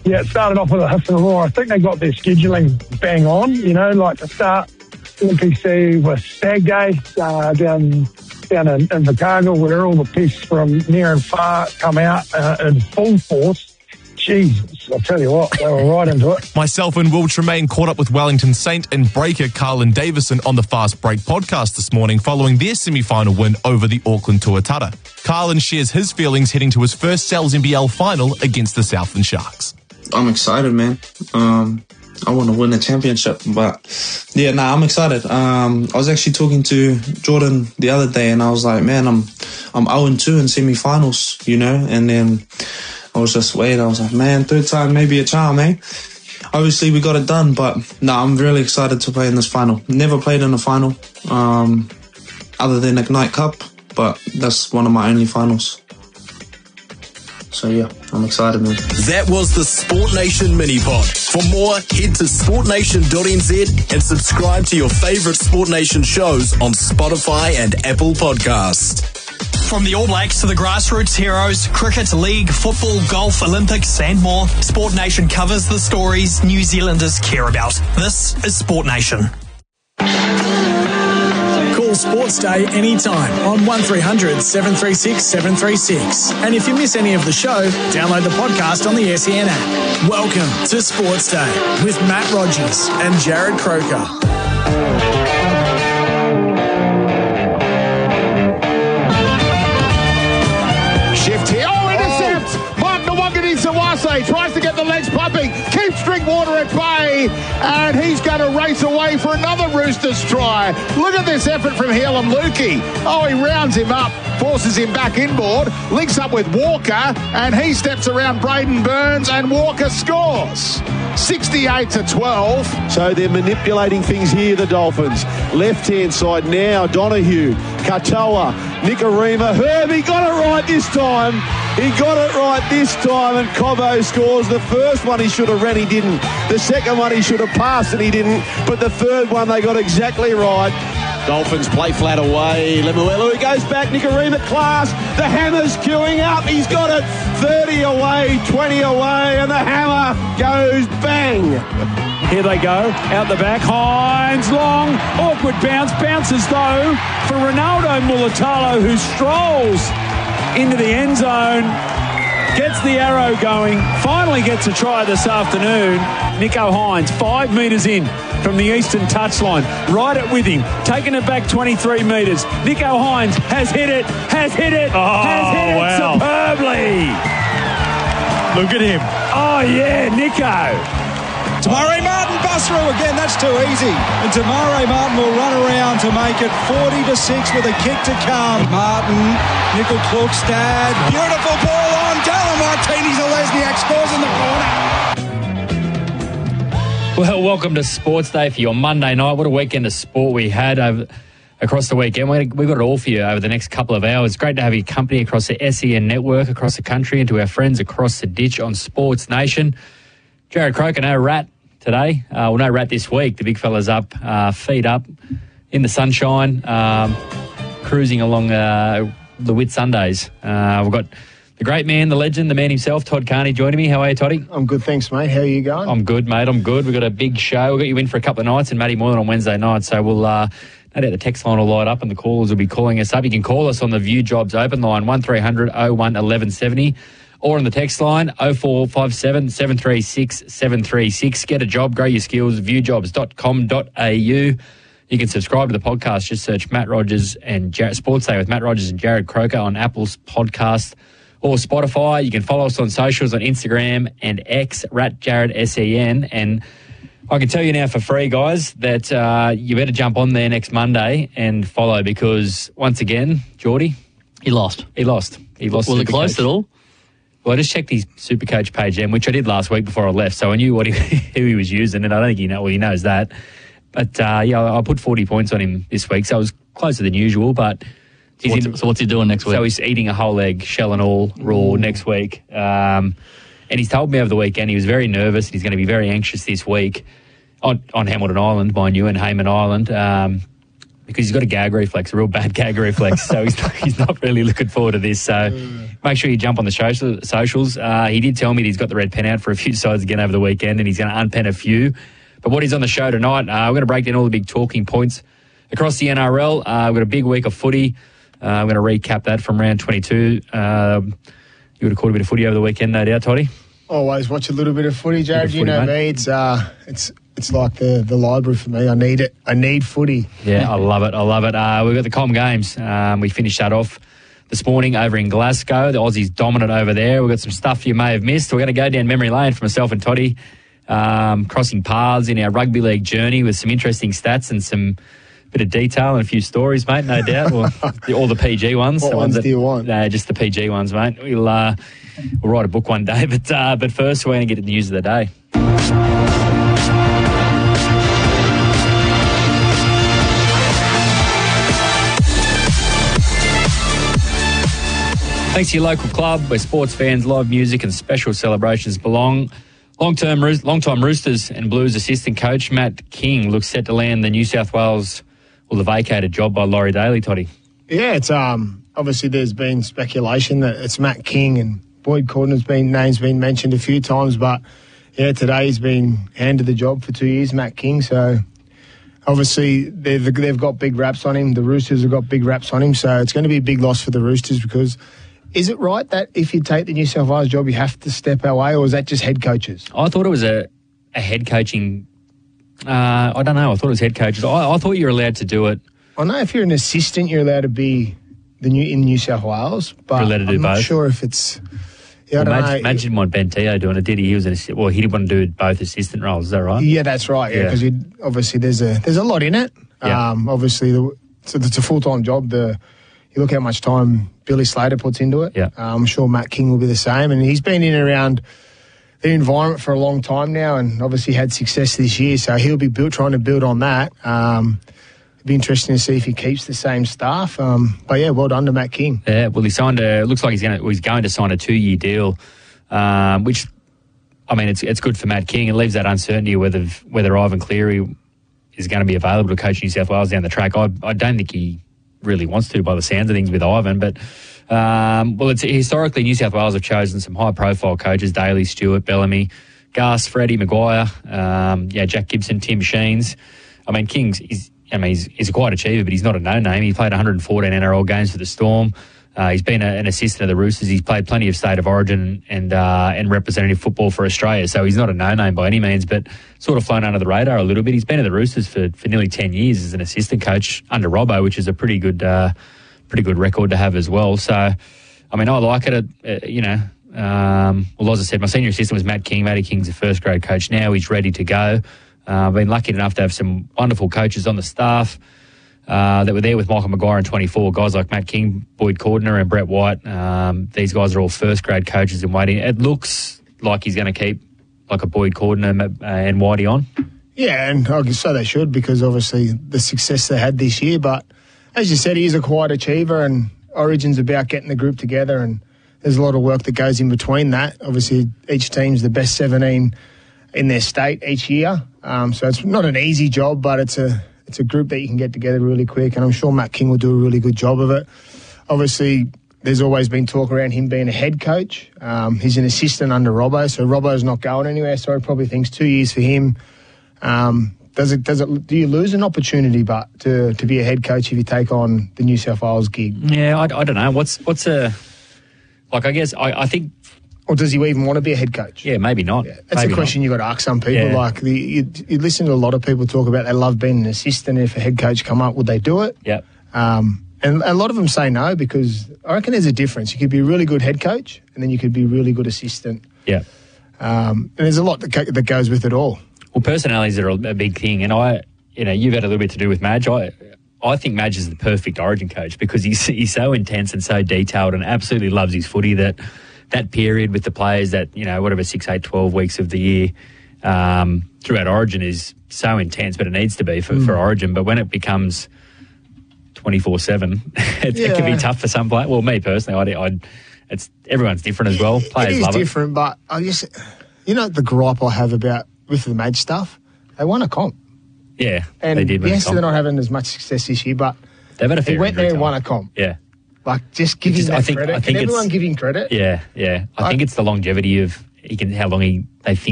Yeah, it started off with a hiss and a roar. I think they got their scheduling bang on, like to start NPC with Stag Day down in Invercargill, where all the pests from near and far come out in full force. Jesus, I'll tell you what, they were right into it. Myself and Will Tremaine caught up with Wellington Saint and breaker Carlin Davison on the Fast Break podcast this morning following their semi-final win over the Auckland Tuatara. Carlin shares his feelings heading to his first Sal's NBL final against the Southland Sharks. I'm excited, man. I want to win a championship, but I'm excited. I was actually talking to Jordan the other day, and I was like, man, I'm 0-2 in semi-finals, and then I was just waiting. I was like, man, third time maybe a charm, eh? Obviously, we got it done, but I'm really excited to play in this final. Never played in a final, other than Ignite Cup, but that's one of my only finals. So, I'm excited, man. That was the Sport Nation mini-pod. For more, head to sportnation.nz and subscribe to your favourite Sport Nation shows on Spotify and Apple Podcasts. From the All Blacks to the grassroots heroes, cricket, league, football, golf, Olympics and more, Sport Nation covers the stories New Zealanders care about. This is Sport Nation. Call Sports Day anytime on 1300 736 736. And if you miss any of the show, download the podcast on the SEN app. Welcome to Sports Day with Matt Rogers and Jared Croker. Shift here. Oh, intercept! Martin Awangani-Sawase tries to get the legs pumping, keeps Drinkwater at bay, and he's going to race away for another Roosters try. Look at this effort from Helam Lukey. Oh, he rounds him up, forces him back inboard, links up with Walker, and he steps around Braden Burns, and Walker scores. 68-12. So they're manipulating things here, the Dolphins. Left-hand side now, Donahue, Katoa, Nikorima, Herbie got it right this time. He got it right this time, and Cobo scores. The first one he should have ran, he didn't. The second one he should have passed, and he didn't. But the third one they got exactly right. Dolphins play flat away. Lemuelu goes back. Nikorima class. The Hammer's queuing up. He's got it 30 away, 20 away, and the Hammer goes bang. Here they go. Out the back. Hines long. Awkward bounce. Bounces though for Ronaldo Mulitalo, who strolls into the end zone. Gets the arrow going. Finally gets a try this afternoon. Nicho Hines, 5 metres in from the eastern touchline. Right it with him. Taking it back 23 metres. Nicho Hines has hit it. Superbly. Look at him. Oh, yeah, Nicho. Tamari Martin busts through again. That's too easy. And Tamari Martin will run around to make it 40-6 with a kick to come. Martin, Nickel Klukstad. Beautiful ball on. Galen Martinez-Olesniak scores in the corner. Well, welcome to Sports Day for your Monday night. What a weekend of sport we had across the weekend. We've got it all for you over the next couple of hours. Great to have your company across the SEN network, across the country, and to our friends across the ditch on Sports Nation. Jared Croker, no Rat today. No Rat this week. The big fella's up, feet up, in the sunshine, cruising along the Whitsundays. We've got the great man, the legend, the man himself, Todd Carney, joining me. How are you, Toddy? I'm good, thanks, mate. How are you going? I'm good, mate. I'm good. We've got a big show. We've got you in for a couple of nights and Matty Moylan on Wednesday night. So we'll, no doubt the text line will light up and the callers will be calling us up. You can call us on the View Jobs open line, 1300 01 1170. Or on the text line, 0457 736 736. Get a job, grow your skills, viewjobs.com.au. You can subscribe to the podcast. Just search Matt Rogers and Sports Day with Matt Rogers and Jared Croker on Apple's podcast or Spotify. You can follow us on socials on Instagram and X, @RatJaredSEN. And I can tell you now for free, guys, that you better jump on there next Monday and follow because, once again, Geordie, He lost. Was it close at all? Well, I just checked his Supercoach page, which I did last week before I left, so I knew who he was using, and I don't think he knows that. But, I put 40 points on him this week, so it was closer than usual, but... So what's he doing next week? So he's eating a whole egg, shell and all, raw, next week. And he's told me over the weekend he was very nervous, and he's going to be very anxious this week on Hamilton Island, mind you, and Hayman Island. because he's got a gag reflex, a real bad gag reflex. So he's not really looking forward to this. So make sure you jump on the socials. He did tell me that he's got the red pen out for a few sides again over the weekend, and he's going to unpen a few. But what is on the show tonight, we're going to break down all the big talking points across the NRL. We've got a big week of footy. I'm going to recap that from round 22. You would have caught a bit of footy over the weekend, no doubt, Toddy? Always watch a little bit of footy, Jared. You know me. It's like the library for me. I need it. I need footy. Yeah, I love it. We've got the Com Games. We finished that off this morning over in Glasgow. The Aussies dominant over there. We've got some stuff you may have missed. We're going to go down memory lane for myself and Toddy, crossing paths in our rugby league journey with some interesting stats and some bit of detail and a few stories, mate, no doubt. All the PG ones. What ones do you want? Just the PG ones, mate. We'll write a book one day. But first, we're going to get to the news of the day. Thanks to your local club where sports fans, live music and special celebrations belong. Long-time Roosters and Blues assistant coach Matt King looks set to land the New South Wales, the vacated job by Laurie Daly, Toddy. Yeah, it's obviously there's been speculation that it's Matt King, and Boyd Cordner's name's been mentioned a few times, but yeah, today he's been handed the job for 2 years, Matt King. So obviously they've got big raps on him. The Roosters have got big raps on him, so it's going to be a big loss for the Roosters because is it right that if you take the New South Wales job, you have to step away, or is that just head coaches? I thought it was a head coaching. I don't know. I thought it was head coaches. I thought you were allowed to do it. I know if you're an assistant, you're allowed to be in New South Wales, but you're allowed to do I'm not both. Sure if it's. Yeah, I don't know. Imagine what Ben Teo doing it. Did he? He was he didn't want to do both assistant roles. Is that right? Yeah, that's right. Yeah, because obviously there's a lot in it. Yeah. Obviously, it's a full time job. You look how much time Billy Slater puts into it. Yeah. I'm sure Matt King will be the same, and he's been in and around the environment for a long time now, and obviously had success this year. So he'll be trying to build on that. It'd be interesting to see if he keeps the same staff. But yeah, well done to Matt King. Yeah, well, he signed looks like he's going to sign a 2-year deal, which, I mean, it's good for Matt King. It leaves that uncertainty whether Ivan Cleary is going to be available to coach New South Wales down the track. I don't think he really wants to, by the sounds of things, with Ivan, but it's historically New South Wales have chosen some high-profile coaches: Daly, Stewart, Bellamy, Gus, Freddie, Maguire, Jack Gibson, Tim Sheens. I mean, he's a quiet achiever, but he's not a no-name. He played 114 NRL games for the Storm. He's been an assistant of the Roosters. He's played plenty of State of Origin and representative football for Australia, so he's not a no-name by any means, but sort of flown under the radar a little bit. He's been at the Roosters for nearly 10 years as an assistant coach under Robbo, which is a pretty good record to have as well. So, I mean, I like it. Well, as I said, my senior assistant was Matt King. Matty King's a first-grade coach now. He's ready to go. I've been lucky enough to have some wonderful coaches on the staff that were there with Michael Maguire in 24, guys like Matt King, Boyd Cordner and Brett White. These guys are all first-grade coaches in waiting. It looks like he's going to keep like a Boyd Cordner and Whitey on. Yeah, and I guess so they should, because obviously the success they had this year. But as you said, he's a quiet achiever, and Origin's about getting the group together, and there's a lot of work that goes in between that. Obviously, each team's the best 17 in their state each year. So it's not an easy job, but it's a group that you can get together really quick, and I'm sure Matt King will do a really good job of it. Obviously, there's always been talk around him being a head coach. He's an assistant under Robbo, so Robbo's not going anywhere, so I probably thinks 2 years for him. Do you lose an opportunity to be a head coach if you take on the New South Wales gig? Yeah, I don't know. I guess I think. Or does he even want to be a head coach? Yeah, maybe not. Yeah, that's a question you've got to ask some people. Yeah. Like you listen to a lot of people talk about they love being an assistant. If a head coach come up, would they do it? Yeah. And a lot of them say no, because I reckon there's a difference. You could be a really good head coach, and then you could be a really good assistant. Yeah. And there's a lot that goes with it all. Well, personalities are a big thing, and you've had a little bit to do with Madge. I think Madge is the perfect Origin coach because he's so intense and so detailed and absolutely loves his footy that period with the players that, 6, 8, 12 weeks of the year throughout Origin is so intense, but it needs to be for Origin. But when it becomes 24/7, it can be tough for some players. Well, me personally, everyone's different as well. Players love it. It is different, but I guess, the gripe I have with the Madge stuff, they won a comp. Yeah, And they did win yes, the comp. they're not having as much success this year, but They've had a he fair went there injury and won time. a comp. Yeah. Like, just give him that credit. Can everyone give him credit? Yeah. I think it's the longevity of how long they think